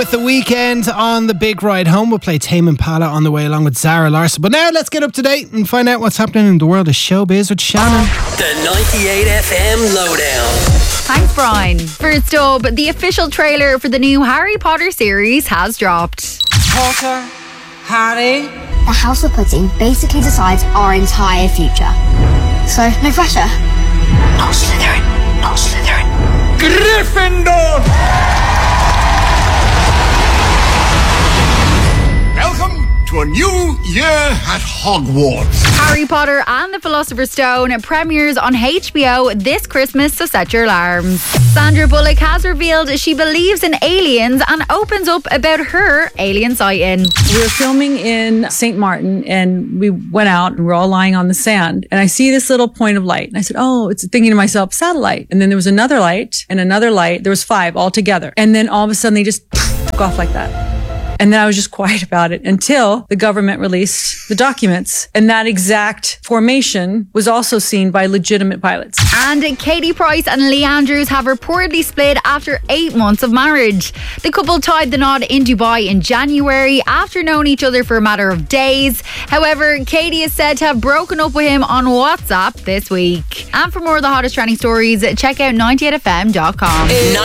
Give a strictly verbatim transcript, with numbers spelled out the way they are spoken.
With The Weekend on the big ride home, we'll play Tame Impala on the way along with Zara Larsson. But now let's get up to date and find out what's happening in the world of showbiz with Shannon. The ninety-eight F M Lowdown. Thanks, Brian. First up, the official trailer for the new Harry Potter series has dropped. Potter, Harry. The house we're putting basically decides our entire future. So, no pressure. Not Slytherin. Not Slytherin. Gryffindor! Welcome to a new year at Hogwarts. Harry Potter and the Philosopher's Stone premieres on H B O this Christmas, so set your alarms. Sandra Bullock has revealed she believes in aliens and opens up about her alien sighting. We were filming in Saint Martin and we went out and we're all lying on the sand and I see this little point of light and I said, oh, it's thinking to myself, satellite. And then there was another light and another light. There was five all together. And then all of a sudden they just took off like that. And then I was just quiet about it until the government released the documents. And that exact formation was also seen by legitimate pilots. And Katie Price and Lee Andrews have reportedly split after eight months of marriage. The couple tied the knot in Dubai in January after knowing each other for a matter of days. However, Katie is said to have broken up with him on WhatsApp this week. And for more of the hottest trending stories, check out ninety-eight F M dot com.